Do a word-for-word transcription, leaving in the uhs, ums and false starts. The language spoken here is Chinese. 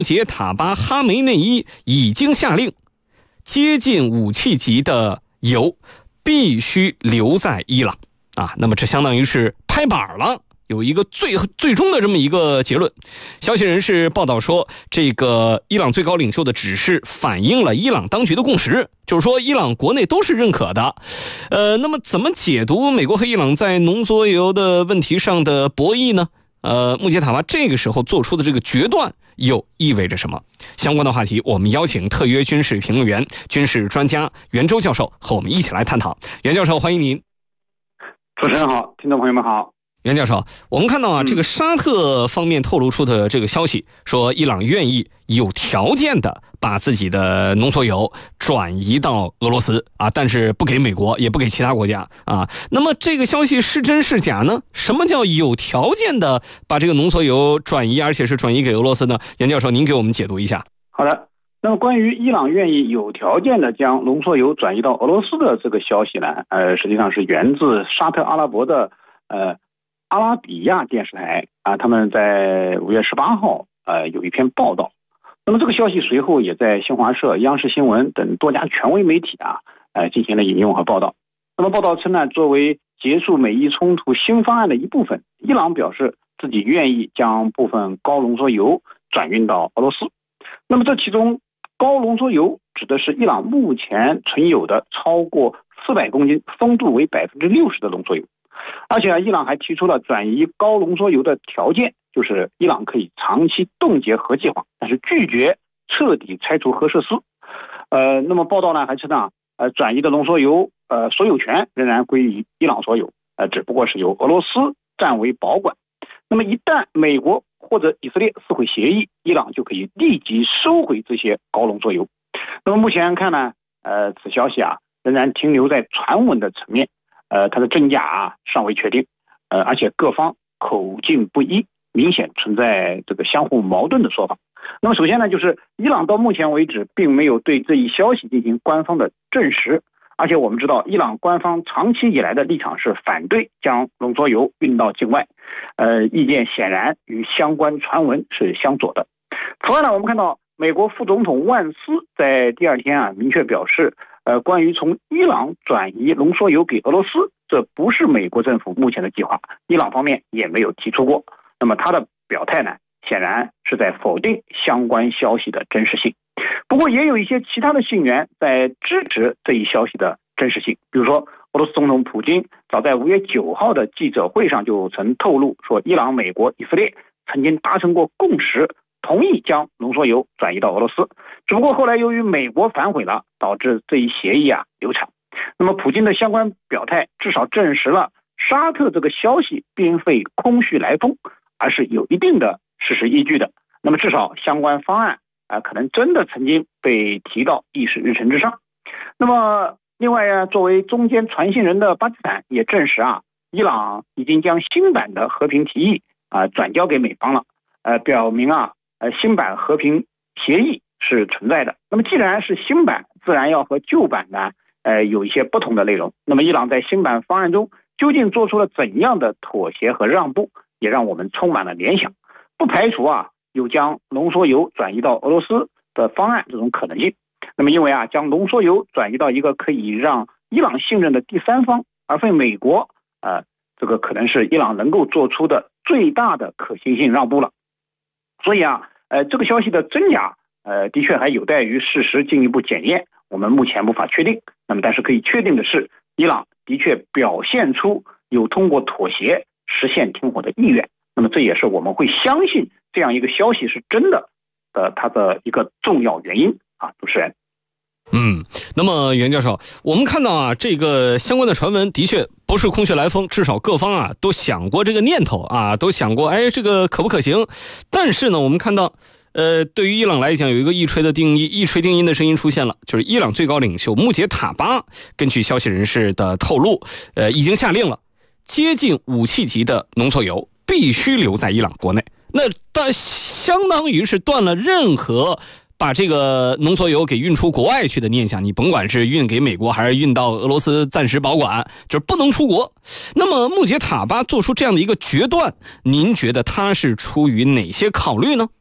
杰塔巴哈梅内伊已经下令，接近武器级的油必须留在伊朗啊。那么这相当于是拍板了，有一个最最终的这么一个结论。消息人士报道说，这个伊朗最高领袖的指示反映了伊朗当局的共识，就是说伊朗国内都是认可的。呃，那么怎么解读美国和伊朗在浓缩铀的问题上的博弈呢？呃，穆杰塔巴这个时候做出的这个决断又意味着什么？相关的话题，我们邀请特约军事评论员、军事专家袁周教授和我们一起来探讨。袁教授，欢迎您。 主持人好，听众朋友们好。 袁教授，我们看到啊，这个沙特方面透露出的这个消息，说伊朗愿意有条件的把自己的浓缩铀转移到俄罗斯啊，但是不给美国，也不给其他国家啊。那么这个消息是真是假呢？什么叫有条件的把这个浓缩铀转移，而且是转移给俄罗斯呢？袁教授，您给我们解读一下。 好的，那么关于伊朗愿意有条件的将浓缩铀转移到俄罗斯的这个消息呢，呃，实际上是源自沙特阿拉伯的呃。阿拉比亚电视台啊，他们在五月十八号呃有一篇报道，那么这个消息随后也在新华社、央视新闻等多家权威媒体啊呃进行了引用和报道。那么报道称呢，作为结束美伊冲突新方案的一部分，伊朗表示自己愿意将部分高浓缩铀转运到俄罗斯。那么这其中高浓缩铀指的是伊朗目前存有的超过四百公斤、丰度为百分之六十的浓缩铀。而且啊，伊朗还提出了转移高浓缩铀的条件，就是伊朗可以长期冻结核计划，但是拒绝彻底拆除核设施。呃，那么报道呢还称呢，呃，转移的浓缩铀呃所有权仍然归于伊朗所有，呃，只不过是由俄罗斯占为保管。那么一旦美国或者以色列撕毁协议，伊朗就可以立即收回这些高浓缩铀。那么目前看呢，呃，此消息啊仍然停留在传闻的层面。呃，它的真假啊尚未确定，呃，而且各方口径不一，明显存在这个相互矛盾的说法。那么首先呢，就是伊朗到目前为止并没有对这一消息进行官方的证实，而且我们知道伊朗官方长期以来的立场是反对将浓缩铀运到境外，呃，意见显然与相关传闻是相左的。此外呢，我们看到美国副总统万斯在第二天啊明确表示，呃，关于从伊朗转移浓缩铀给俄罗斯，这不是美国政府目前的计划，伊朗方面也没有提出过。那么他的表态呢，显然是在否定相关消息的真实性。不过也有一些其他的信源在支持这一消息的真实性，比如说俄罗斯总统普京早在五月九号的记者会上就曾透露说，伊朗、美国、以色列曾经达成过共识，同意将浓缩铀转移到俄罗斯，只不过后来由于美国反悔了，导致这一协议啊流产。那么普京的相关表态至少证实了沙特这个消息并非空穴来风，而是有一定的事实依据的。那么至少相关方案啊、呃，可能真的曾经被提到议事日程之上。那么另外啊，作为中间传信人的巴基斯坦也证实啊，伊朗已经将新版的和平提议啊、呃、转交给美方了，呃，表明啊。呃，新版和平协议是存在的。那么既然是新版，自然要和旧版呢，呃，有一些不同的内容。那么伊朗在新版方案中究竟做出了怎样的妥协和让步，也让我们充满了联想。不排除啊，有将浓缩铀转移到俄罗斯的方案这种可能性。那么因为啊，将浓缩铀转移到一个可以让伊朗信任的第三方，而非美国，呃，这个可能是伊朗能够做出的最大的可行性让步了。所以啊，呃，这个消息的真假，呃，的确还有待于事实进一步检验，我们目前无法确定。那么，但是可以确定的是，伊朗的确表现出有通过妥协实现停火的意愿。那么，这也是我们会相信这样一个消息是真的的它的一个重要原因啊，主持人。 嗯，那么袁教授，我们看到啊，这个相关的传闻的确不是空穴来风，至少各方啊都想过这个念头啊，都想过，哎，这个可不可行？但是呢，我们看到，呃，对于伊朗来讲，有一个一锤的定义，一锤定音的声音出现了，就是伊朗最高领袖穆杰塔巴根据消息人士的透露，呃，已经下令了，接近武器级的浓缩铀必须留在伊朗国内。那但相当于是断了任何把这个浓缩铀给运出国外去的念想，你甭管是运给美国还是运到俄罗斯暂时保管，就是不能出国。那么穆杰塔巴做出这样的一个决断，您觉得他是出于哪些考虑呢？